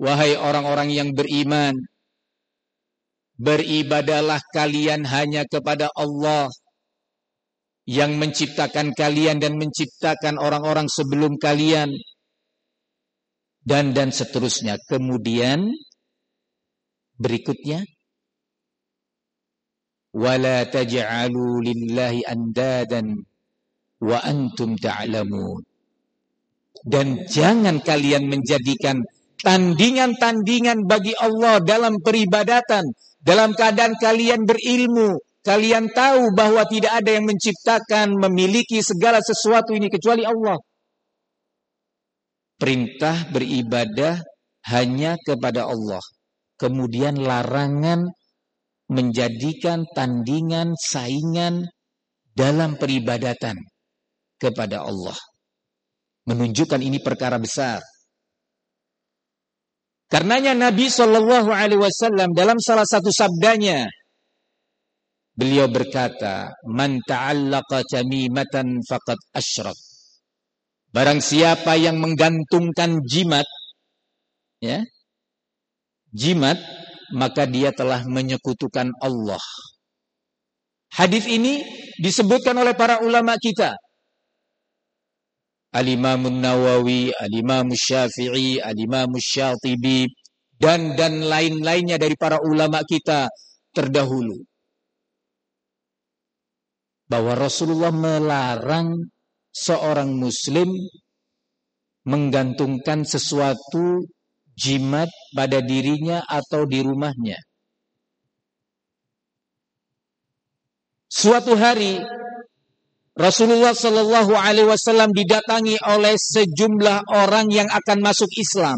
wahai orang-orang yang beriman, beribadahlah kalian hanya kepada Allah yang menciptakan kalian dan menciptakan orang-orang sebelum kalian, dan seterusnya. Kemudian berikutnya, wala taj'alu lillahi andadan wa antum ta'lamun. Dan jangan kalian menjadikan tandingan-tandingan bagi Allah dalam peribadatan, dalam keadaan kalian berilmu. Kalian tahu bahwa tidak ada yang menciptakan, memiliki segala sesuatu ini kecuali Allah. Perintah beribadah hanya kepada Allah. Kemudian larangan menjadikan tandingan, saingan dalam peribadatan kepada Allah. Menunjukkan ini perkara besar. Karenanya Nabi SAW dalam salah satu sabdanya, beliau berkata, man ta'allaqa tamimatan faqad asyrak. Barang siapa yang menggantungkan jimat, ya, jimat, maka dia telah menyekutukan Allah. Hadis ini disebutkan oleh para ulama kita. Al-Imam Nawawi, Al-Imam Syafi'i, Al-Imam Syatibi, dan lain-lainnya dari para ulama kita terdahulu. Bahwa Rasulullah melarang seorang muslim menggantungkan sesuatu jimat pada dirinya atau di rumahnya. Suatu hari Rasulullah Shallallahu Alaihi Wasallam didatangi oleh sejumlah orang yang akan masuk Islam.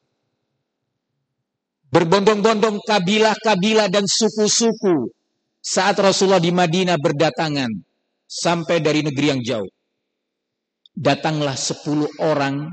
Berbondong-bondong kabilah-kabilah dan suku-suku saat Rasulullah di Madinah berdatangan sampai dari negeri yang jauh. Datanglah 10 orang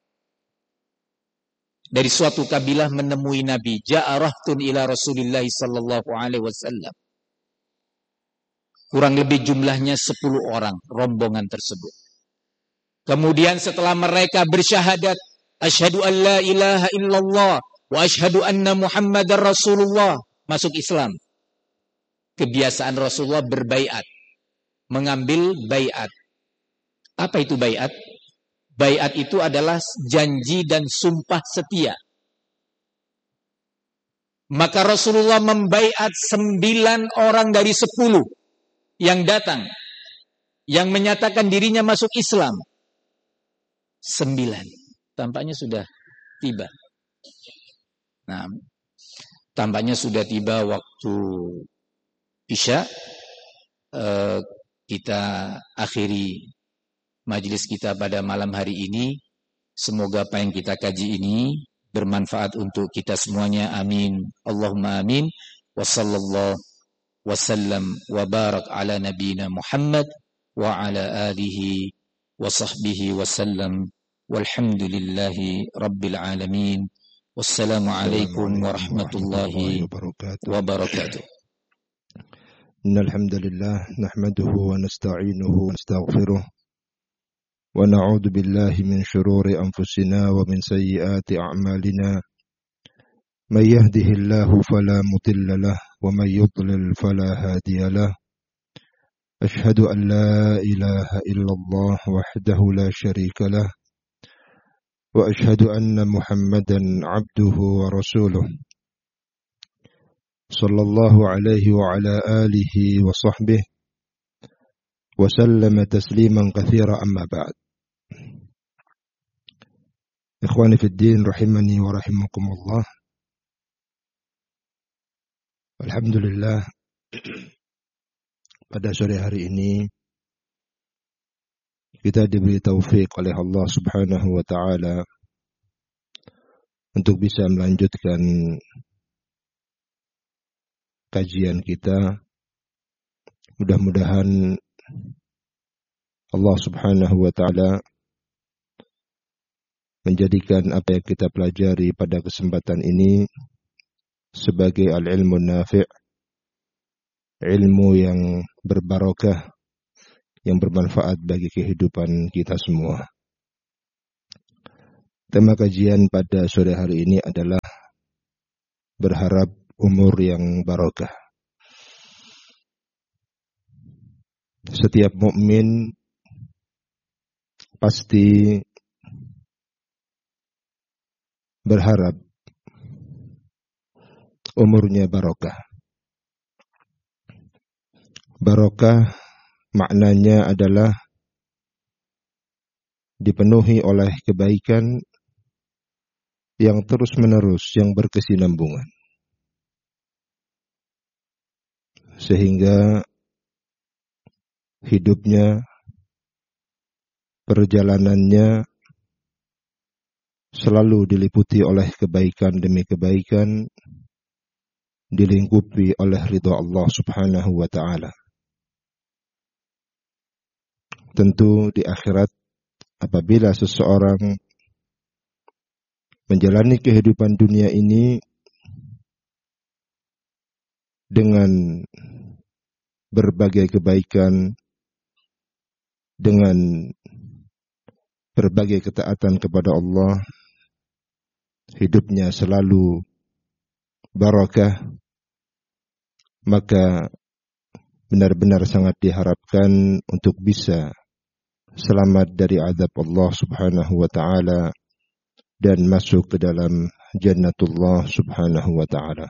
dari suatu kabilah menemui Nabi. Ja'a rahtun ila Rasulillah Sallallahu Alaihi Wasallam. Kurang lebih jumlahnya 10 orang rombongan tersebut. Kemudian setelah mereka bersyahadat, asyhadu an la ilaha illallah wa asyhadu anna Muhammadar Rasulullah, masuk Islam. Kebiasaan Rasulullah berbaiat, mengambil baiat. Apa itu baiat? Baiat itu adalah janji dan sumpah setia. Maka Rasulullah membaiat 9 orang dari 10 yang datang, yang menyatakan dirinya masuk Islam. 9. Tampaknya sudah tiba. Nah, tampaknya sudah tiba waktu Isya. Kita akhiri majelis kita pada malam hari ini. Semoga apa yang kita kaji ini bermanfaat untuk kita semuanya. Amin. Allahumma amin. Wa sallallahu wasallam wa barak ala nabiyina Muhammad wa ala alihi wa sahbihi wasallam. Walhamdulillahi rabbil alamin. Wassalamualaikum warahmatullahi wabarakatuh. Innal hamdalillah nahmaduhu wa nasta'inuhu wa nastaghfiruh wa na'udzu billahi min shururi anfusina wa min sayyiati a'malina. May yahdihillahu fala mudilla lahu wa may yudlil fala hadiya lahu. Ashhadu an la ilaha illallah wahdahu la syarika lahu wa ashhadu anna Muhammadan 'abduhu wa rasuluh. Sallallahu alaihi wa ala alihi wa sahbihi wa sallama tasliman katsira, amma ba'd. Ikhwani fid din rahimani wa rahimakumullah. Alhamdulillah, pada sore hari ini kita diberi taufik oleh Allah Subhanahu wa taala untuk bisa melanjutkan kajian kita. Mudah-mudahan Allah Subhanahu wa taala menjadikan apa yang kita pelajari pada kesempatan ini sebagai al-ilmu nafi', ilmu yang berbarokah, yang bermanfaat bagi kehidupan kita semua. Tema kajian pada sore hari ini adalah berharap umur yang barokah. Setiap mukmin pasti berharap umurnya barokah. Barokah maknanya adalah dipenuhi oleh kebaikan yang terus-menerus, yang berkesinambungan. Sehingga hidupnya, perjalanannya selalu diliputi oleh kebaikan demi kebaikan, dilingkupi oleh ridha Allah Subhanahu wa ta'ala. Tentu di akhirat, apabila seseorang menjalani kehidupan dunia ini dengan berbagai kebaikan, dengan berbagai ketaatan kepada Allah, hidupnya selalu barakah, maka benar-benar sangat diharapkan untuk bisa selamat dari azab Allah Subhanahu wa ta'ala dan masuk ke dalam jannatullah Subhanahu wa ta'ala.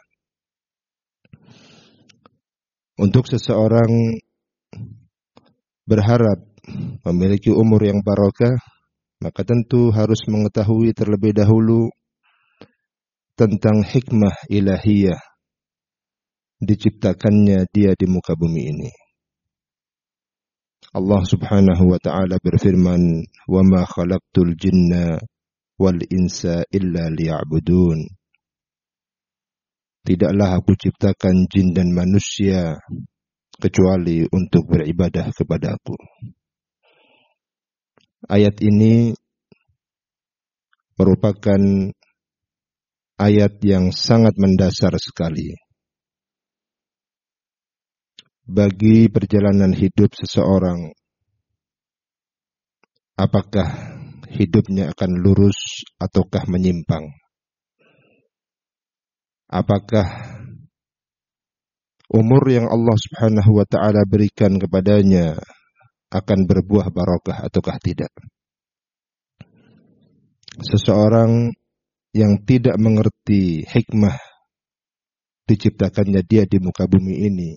Untuk seseorang berharap memiliki umur yang barakah, maka tentu harus mengetahui terlebih dahulu tentang hikmah ilahiyah diciptakannya dia di muka bumi ini. Allah Subhanahu wa ta'ala berfirman, "Wa ma khalaqtul jinna wal insa illa liya'budun." Tidaklah aku ciptakan jin dan manusia kecuali untuk beribadah kepada-Aku. Ayat ini merupakan ayat yang sangat mendasar sekali bagi perjalanan hidup seseorang. Apakah hidupnya akan lurus ataukah menyimpang? Apakah umur yang Allah Subhanahu wa ta'ala berikan kepadanya akan berbuah barakah ataukah tidak? Seseorang yang tidak mengerti hikmah diciptakannya dia di muka bumi ini,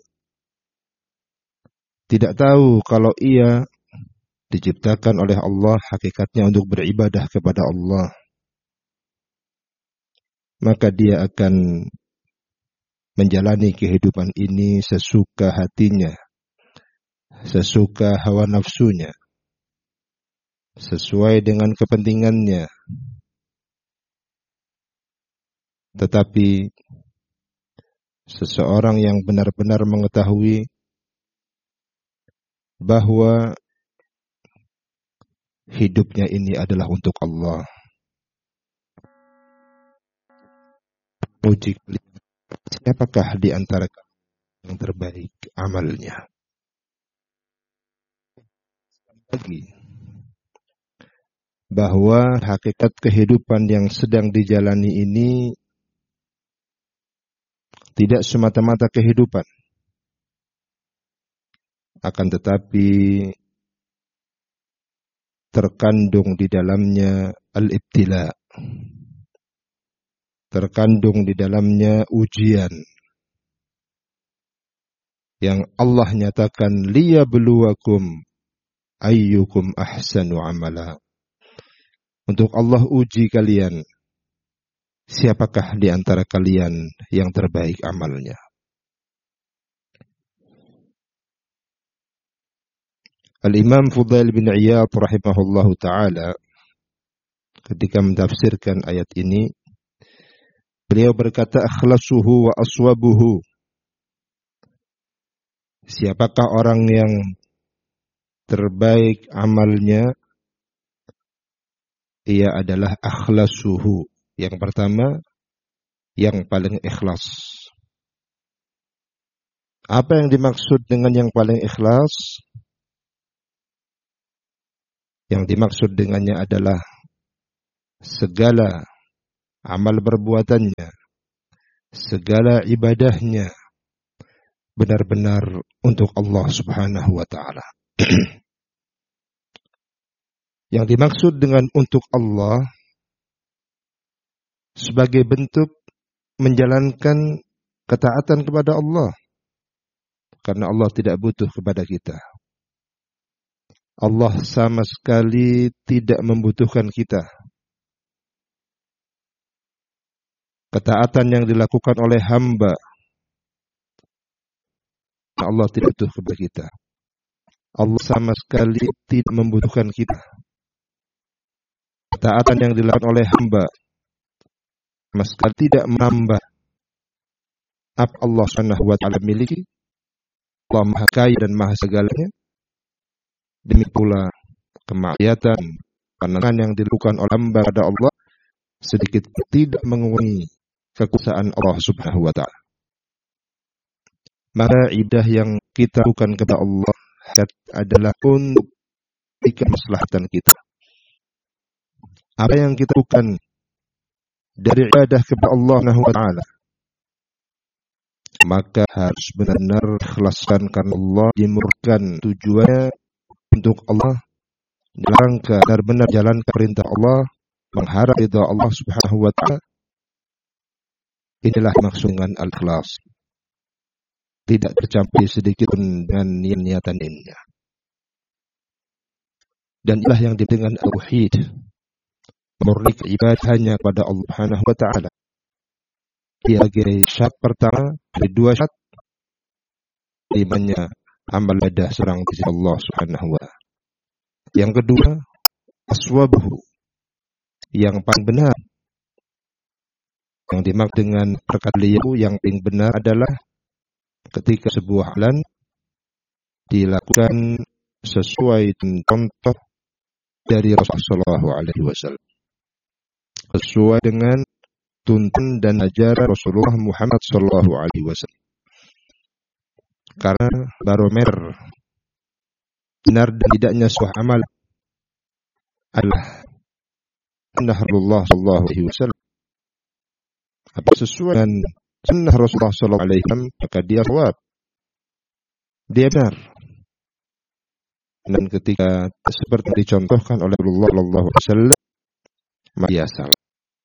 tidak tahu kalau ia diciptakan oleh Allah hakikatnya untuk beribadah kepada Allah, maka dia akan menjalani kehidupan ini sesuka hatinya, sesuka hawa nafsunya, sesuai dengan kepentingannya. Tetapi seseorang yang benar-benar mengetahui bahwa hidupnya ini adalah untuk Allah, uji siapakah di antara yang terbaik amalnya. Lagi bahwa hakikat kehidupan yang sedang dijalani ini tidak semata-mata kehidupan, akan tetapi terkandung di dalamnya al-ibtila, terkandung di dalamnya ujian yang Allah nyatakan liyabluwakum ayyukum ahsanu amala. Untuk Allah uji kalian, siapakah di antara kalian yang terbaik amalnya. Al-Imam Fudail bin Iyad rahimahullahu ta'ala ketika mentafsirkan ayat ini, beliau berkata, akhlasuhu wa aswabuhu. Siapakah orang yang terbaik amalnya? Ia adalah akhlasuhu. Yang pertama, yang paling ikhlas. Apa yang dimaksud dengan yang paling ikhlas? Yang dimaksud dengannya adalah segala amal perbuatannya, segala ibadahnya benar-benar untuk Allah Subhanahu wa taala. Yang dimaksud dengan untuk Allah sebagai bentuk menjalankan ketaatan kepada Allah. Karena Allah tidak butuh kepada kita. Allah sama sekali tidak membutuhkan kita. Ketaatan yang dilakukan oleh hamba, Allah tidak butuh kepada kita. Allah sama sekali tidak membutuhkan kita. Ketaatan yang dilakukan oleh hamba sama sekali tidak menambah apa Allah Subhanahu wa taala miliki. Allah Maha Kaya dan Maha segalanya. Demi pula kemaksiatan, pandangan yang dilakukan oleh hamba pada Allah sedikit tidak mengurangi kekuasaan Allah Subhanahu wa taala. Maka ibadah yang kita lakukan kepada Allah adalah untuk kemaslahatan kita. Apa yang kita lakukan dari ibadah kepada Allah Subhanahu wa taala, maka harus benar-benar ikhlaskan karena Allah, dimurahkan tujuannya untuk Allah, dalam rangka benar-benar jalankan perintah Allah, mengharap ridha Allah Subhanahu wa taala. Inilah maksud dengan al-ikhlas. Tidak tercampur sedikit pun dengan niatan lainnya. Dan inilah yang disebut dengan tauhid. Murni ibadah hanya kepada Allah Subhanahu wa taala. Sebagai syarat pertama dari dua syarat dimana amal ibadah seorang di sisi Allah Subhanahu wa taala. Yang kedua, aswabuhu, yang paling benar. Yang dimaksud dengan perkataan beliau yang paling benar adalah ketika sebuah amalan dilakukan sesuai contoh dari Rasulullah SAW, sesuai dengan tuntunan dan ajaran Rasulullah Muhammad SAW. Karena barometer benar dan tidaknya sebuah amal adalah sunnah Rasulullah SAW. Apa sesuai dengan sunnah Rasulullah SAW, maka dia shawab, dia benar. Dan ketika seperti dicontohkan oleh Rasulullah SAW, maka dia salah.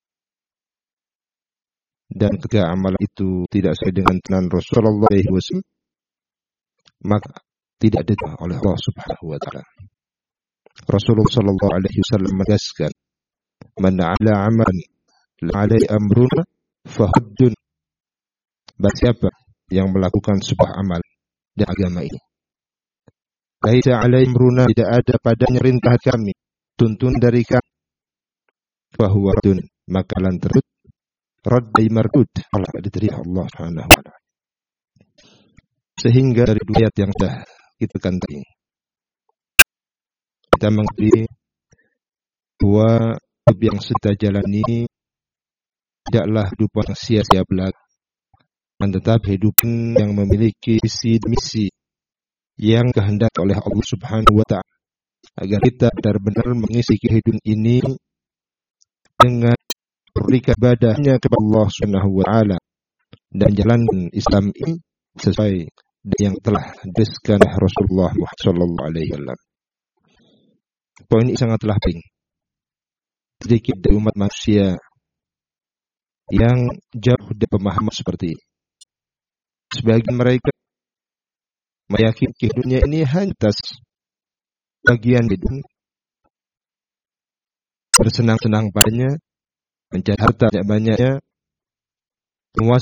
Dan ketika amalan itu tidak sesuai dengan tuntunan Rasulullah SAW, maka tidak diterima oleh Allah Subhanahu wa taala. Rasulullah sallallahu alaihi wasallam menegaskan, "Man 'ala 'amalan la 'alaihi amruna fahuddun." Barang siapa yang melakukan sebuah amal di agama ini, laisa 'alaihi amruna, tidak ada padanya perintah kami, tuntun dari kami, fahuwa raddun, maka lan tersebut raddai mardud, Allah diterima Allah Subhanahu wa taala. Sehingga dari dua ayat yang sudah kita tadi, kita mengerti bahwa hidup yang kita jalani tidaklah hidup yang sia-sia belaka, tetapi hidup yang memiliki misi yang kehendak oleh Allah Subhanahu wa taala, agar kita benar-benar mengisi kehidupan ini dengan berikan ibadahnya kepada Allah Subhanahu wa taala dan jalankan Islam ini sesuai yang telah dibiskan Rasulullah Muhammad sallallahu alaihi wasallam. Poin ini sangatlah penting. Sedikit dari umat manusia yang jauh dari pemahaman seperti ini. Sebagian mereka meyakini kehidupannya ini hanya atas bagian hidup, bersenang-senang padanya, mencari harta banyaknya, menguasai